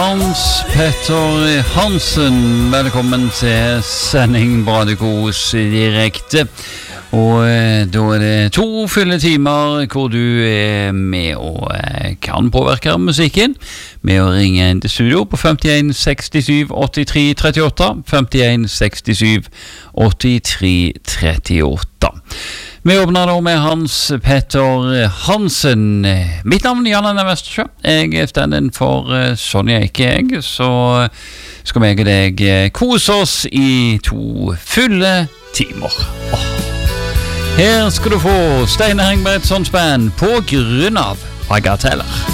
Hans Petter Hansen, velkommen til sending Bradekos direkte. Og da det 2 fulle timer hvor du med og kan påvirke musikken med å ringe inn til studio på 51 67 83 38 51 67 83 38. Vi åpner da med Hans Petter Hansen. Mitt navn er Janne Vestersjø. Jeg er stand-in for Sonja, ikke jeg. Så skal vi og deg kose oss i 2 fulle timer. Her skal du få Steinar Engbertsons band På grunn av Bagateller.